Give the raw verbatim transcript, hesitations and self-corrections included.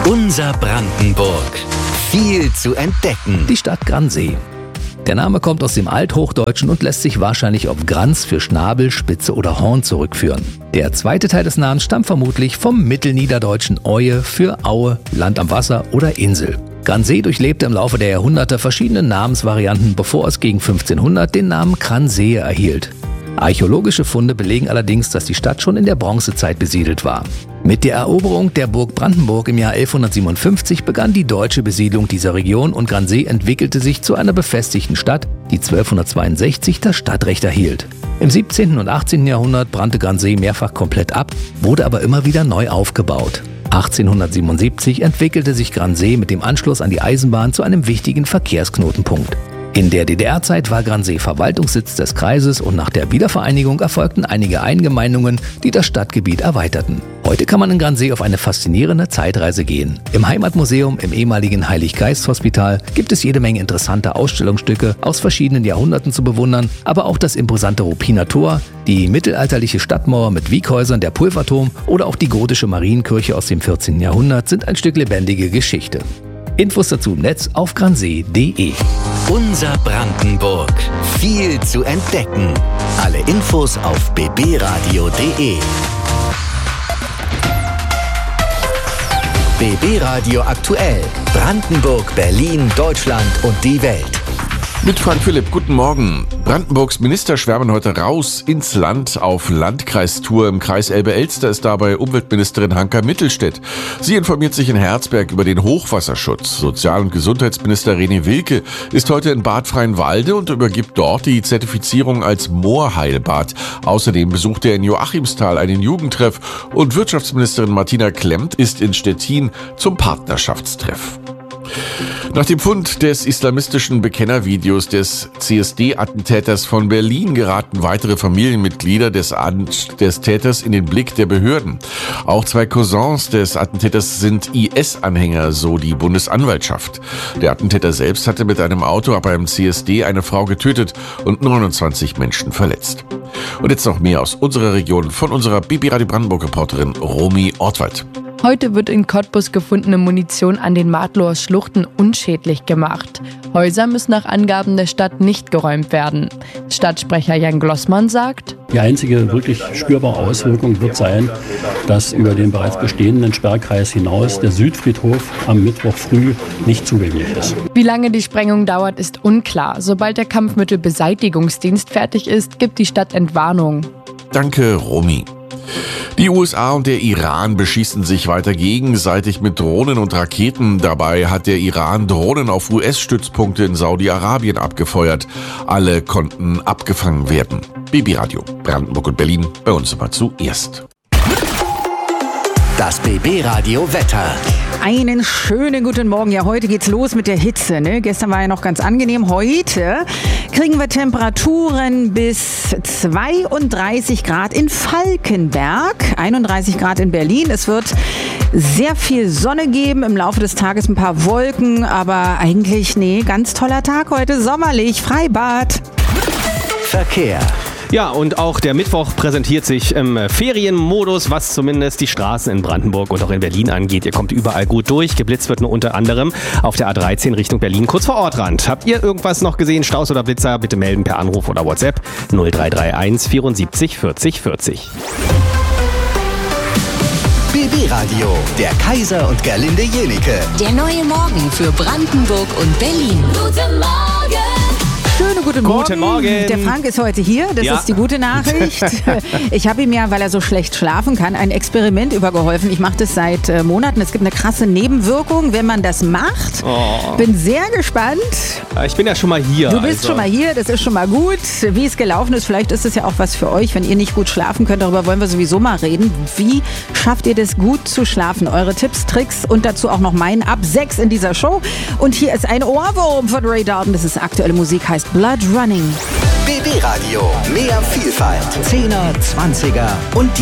Unser Brandenburg. Viel zu entdecken. Die Stadt Gransee. Der Name kommt aus dem Althochdeutschen und lässt sich wahrscheinlich auf Grans für Schnabel, Spitze oder Horn zurückführen. Der zweite Teil des Namens stammt vermutlich vom Mittelniederdeutschen Oie für Aue, Land am Wasser oder Insel. Gransee durchlebte im Laufe der Jahrhunderte verschiedene Namensvarianten, bevor es gegen fünfzehnhundert den Namen Gransee erhielt. Archäologische Funde belegen allerdings, dass die Stadt schon in der Bronzezeit besiedelt war. Mit der Eroberung der Burg Brandenburg im Jahr elfhundertsiebenundfünfzig begann die deutsche Besiedlung dieser Region und Gransee entwickelte sich zu einer befestigten Stadt, die zwölfhundertzweiundsechzig das Stadtrecht erhielt. Im siebzehnten und achtzehnten Jahrhundert brannte Gransee mehrfach komplett ab, wurde aber immer wieder neu aufgebaut. achtzehnhundertsiebenundsiebzig entwickelte sich Gransee mit dem Anschluss an die Eisenbahn zu einem wichtigen Verkehrsknotenpunkt. In der D D R-Zeit war Gransee Verwaltungssitz des Kreises und nach der Wiedervereinigung erfolgten einige Eingemeindungen, die das Stadtgebiet erweiterten. Heute kann man in Gransee auf eine faszinierende Zeitreise gehen. Im Heimatmuseum im ehemaligen Heilig-Geist-Hospital gibt es jede Menge interessanter Ausstellungsstücke aus verschiedenen Jahrhunderten zu bewundern, aber auch das imposante Ruppiner Tor, die mittelalterliche Stadtmauer mit Wieghäusern, der Pulverturm oder auch die gotische Marienkirche aus dem vierzehnten Jahrhundert sind ein Stück lebendige Geschichte. Infos dazu im Netz auf gransee punkt de. Unser Brandenburg. Viel zu entdecken. Alle Infos auf b b radio punkt de. B B Radio aktuell. Brandenburg, Berlin, Deutschland und die Welt. Mit Frank Philipp, guten Morgen. Brandenburgs Minister schwärmen heute raus ins Land auf Landkreistour. Im Kreis Elbe-Elster ist dabei Umweltministerin Hanka Mittelstädt. Sie informiert sich in Herzberg über den Hochwasserschutz. Sozial- und Gesundheitsminister René Wilke ist heute in Bad Freienwalde und übergibt dort die Zertifizierung als Moorheilbad. Außerdem besucht er in Joachimsthal einen Jugendtreff und Wirtschaftsministerin Martina Klemmt ist in Stettin zum Partnerschaftstreff. Nach dem Fund des islamistischen Bekennervideos des C S D-Attentäters von Berlin geraten weitere Familienmitglieder des, des Täters in den Blick der Behörden. Auch zwei Cousins des Attentäters sind I S-Anhänger, so die Bundesanwaltschaft. Der Attentäter selbst hatte mit einem Auto ab einem C S D eine Frau getötet und neunundzwanzig Menschen verletzt. Und jetzt noch mehr aus unserer Region von unserer B B Radio Brandenburg-Reporterin Romy Ortwald. Heute wird in Cottbus gefundene Munition an den Martloher Schluchten unschädlich gemacht. Häuser müssen nach Angaben der Stadt nicht geräumt werden. Stadtsprecher Jan Glossmann sagt: Die einzige wirklich spürbare Auswirkung wird sein, dass über den bereits bestehenden Sperrkreis hinaus der Südfriedhof am Mittwoch früh nicht zugänglich ist. Wie lange die Sprengung dauert, ist unklar. Sobald der Kampfmittelbeseitigungsdienst fertig ist, gibt die Stadt Entwarnung. Danke, Romy. Die U S A und der Iran beschießen sich weiter gegenseitig mit Drohnen und Raketen. Dabei hat der Iran Drohnen auf U S-Stützpunkte in Saudi-Arabien abgefeuert. Alle konnten abgefangen werden. B B Radio, Brandenburg und Berlin, bei uns immer zuerst. Das B B Radio Wetter. Einen schönen guten Morgen. Ja, heute geht's los mit der Hitze. Ne? Gestern war ja noch ganz angenehm. Heute kriegen wir Temperaturen bis zweiunddreißig Grad in Falkenberg, einunddreißig Grad in Berlin. Es wird sehr viel Sonne geben, im Laufe des Tages ein paar Wolken, aber eigentlich, nee, ganz toller Tag heute, sommerlich, Freibad. Verkehr. Ja, und auch der Mittwoch präsentiert sich im Ferienmodus, was zumindest die Straßen in Brandenburg und auch in Berlin angeht. Ihr kommt überall gut durch. Geblitzt wird nur unter anderem auf der A dreizehn Richtung Berlin, kurz vor Ortrand. Habt ihr irgendwas noch gesehen, Staus oder Blitzer? Bitte melden per Anruf oder WhatsApp null drei drei eins vierundsiebzig vierzig vierzig. B B Radio, der Kaiser und Gerlinde Jenike. Der neue Morgen für Brandenburg und Berlin. Guten Morgen! Schönen guten Morgen. Guten Morgen. Der Frank ist heute hier, das Ja. ist die gute Nachricht. Ich habe ihm ja, weil er so schlecht schlafen kann, ein Experiment übergeholfen. Ich mache das seit äh, Monaten. Es gibt eine krasse Nebenwirkung, wenn man das macht. Oh. Bin sehr gespannt. Ich bin ja schon mal hier. Du bist also. schon mal hier, das ist schon mal gut. Wie es gelaufen ist, vielleicht ist es ja auch was für euch, wenn ihr nicht gut schlafen könnt. Darüber wollen wir sowieso mal reden. Wie schafft ihr das gut zu schlafen? Eure Tipps, Tricks und dazu auch noch meinen ab sechs in dieser Show. Und hier ist ein Ohrwurm von Ray Dalton. Das ist aktuelle Musik, heißt Blood Running. B B Radio, mehr Vielfalt, Zehner, Zwanziger und die